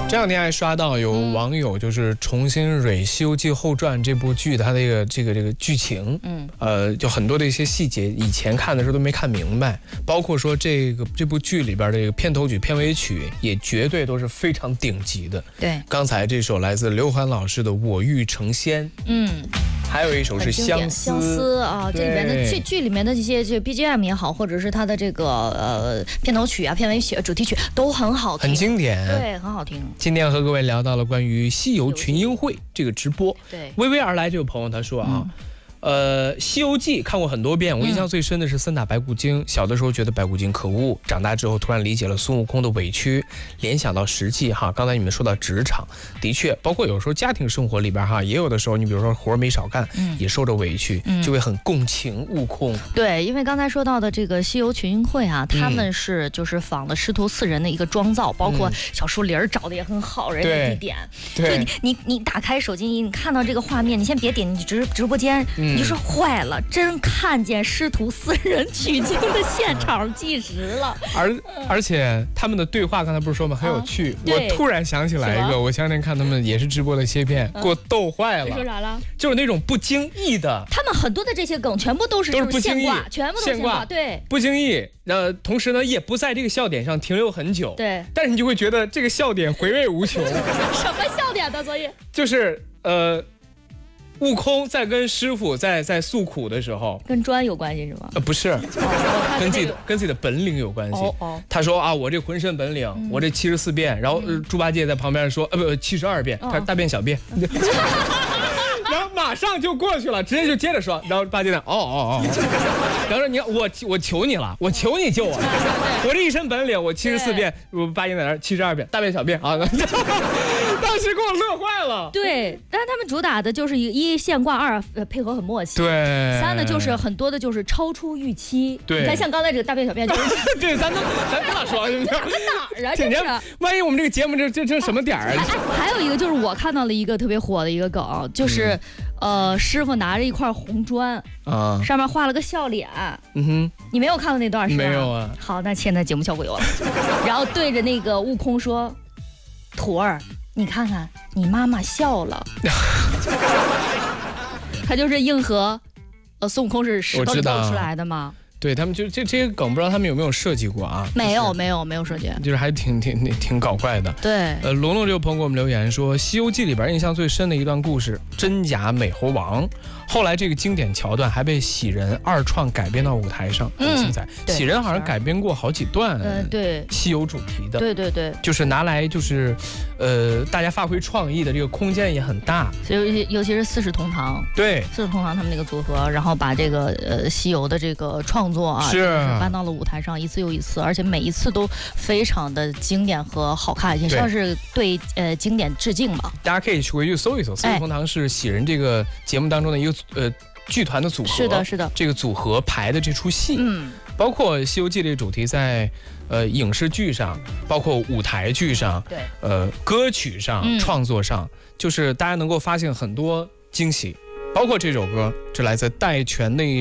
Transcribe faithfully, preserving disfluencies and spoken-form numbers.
这两天还刷到有网友就是重新蕊《西游记后传》这部剧，它这个这个这个剧情，嗯，呃，就很多的一些细节，以前看的时候都没看明白，包括说这个这部剧里边的这个片头曲、片尾曲也绝对都是非常顶级的。 对， 刚才这首来自刘欢老师的《我欲成仙》，嗯。还有一首是相思， 相思啊，这里面的剧剧里面的这些这 B G M 也好，或者是它的这个呃片头曲啊、片尾曲、主题曲都很好听， 很经典， 对，很好听。 今天和各位聊到了关于西游群英会这个直播， 对， 微微而来这位朋友他说啊。嗯呃，《西游记》看过很多遍，我印象最深的是三打白骨精。小的时候觉得白骨精可恶，长大之后突然理解了孙悟空的委屈，联想到实际哈。刚才你们说到职场，的确，包括有时候家庭生活里边哈，也有的时候你比如说活没少干，嗯、也受着委屈，嗯、就会很共情悟空。 对，因为刚才说到的这个西游群英会啊，他们是就是仿了师徒四人的一个妆造，包括小树林找的也很好，人的地点。 对， 就你你你打开手机，你看到这个画面，你先别点，你直直播间。嗯你就说坏了，真看见师徒四人取经的现场计时了。 而而且他们的对话，刚才不是说吗？很有趣。啊、我突然想起来一个，我前两天看他们也是直播的切片，嗯、给我逗坏了。 说啥了？ 就是那种不经意的。 他们很多的这些梗全部都是都是不经意， 全部都是现挂，对， 不经意。呃，同时呢，也不在这个笑点上停留很久。 对。 但是你就会觉得这个笑点回味无穷。 什么笑点呢？所以就是呃。悟空在跟师傅在在诉苦的时候， 跟砖有关系是吗？ 呃，不是，哦、跟自己的跟自己的本领有关系。哦哦、他说啊，我这浑身本领，嗯、我这七十四变，然后、呃、猪八戒在旁边说，呃不，七十二变，他、哦、大变小变。然后马上就过去了，直接就接着说，然后八戒呢，哦哦哦，然后说你看我我求你了，我求你救我，我这一身本领，我七十四变，我八戒在那七十二变，大变小变啊，当时给我乐坏了。 对，但是他们主打的就是一现挂，二配合很默契， 对， 三呢就是很多的就是超出预期， 对， 你看像刚才这个大变小变，就是对，咱咱咱不哪说， 哪儿啊？这是， 万一我们这个节目这这这什么点儿啊？ 还有一个就是我看到了一个特别火的一个梗，就是。嗯呃，师傅拿着一块红砖啊，上面画了个笑脸。嗯哼，你没有看到那段是吧？ 没有啊。 好，那现在节目效果有了。然后对着那个悟空说：“徒儿，你看看，你妈妈笑了。”他就是应和，呃，孙悟空是石头里头出来的吗？ 对他们就这这些梗，不知道他们有没有设计过啊？ 没有，没有，没有设计， 就是还挺挺挺挺搞怪的。 对， 呃，龙龙这位朋友给我们留言说，《西游记》里边印象最深的一段故事，真假美猴王。后来这个经典桥段还被喜人二创改编到舞台上。嗯，现在喜人好像改编过好几段， 嗯，对， 西游主题的。 对对对， 就是拿来就是，呃，大家发挥创意的这个空间也很大。 尤其尤其是四世同堂， 对， 四世同堂他们那个组合，然后把这个呃西游的这个创作啊， 是搬到了舞台上，一次又一次，而且每一次都非常的经典和好看，也算是对呃经典致敬嘛。 大家可以去回去搜一搜，四世同堂是喜人这个节目当中的一个呃剧团的组合。 是的，是的， 这个组合排的这出戏，嗯，包括《西游记》这个主题在呃影视剧上，包括舞台剧上， 对， 呃歌曲上、嗯、创作上，就是大家能够发现很多惊喜，包括这首歌，这来自戴荃的。